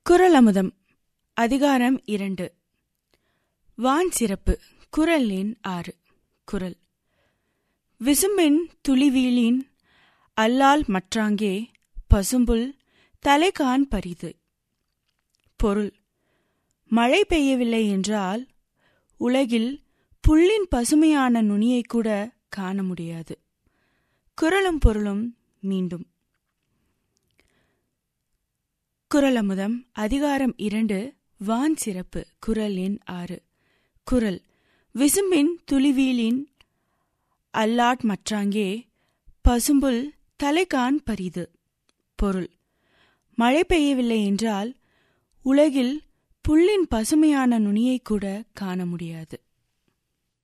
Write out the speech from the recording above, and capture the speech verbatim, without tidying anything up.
குறளமுதம் அதிகாரம் இரண்டு. வான் சிறப்பு. குறள் எண் ஆறு. குறள்: விசும்பின் துளிவீழின் அல்லால் மற்றாங்கே பசும்புல் தலைகாண் பரிது. பொருள்: மழை பெய்யவில்லை என்றால் உலகில் புல்லின் பசுமையான நுனியை கூட காண முடியாது. குறளும் பொருளும் மீண்டும். குறளமுதம் அதிகாரம் இரண்டு. வான் சிறப்பு. குறள் எண் ஆறு. குறள்: விசும்பின் துளிவீழின் அல்லாட் மற்றாங்கே பசும்புல் தலைகாண் பரிது. பொருள்: மழை பெய்யவில்லை என்றால் உலகில் புல்லின் பசுமையான நுனியை கூட காண முடியாது.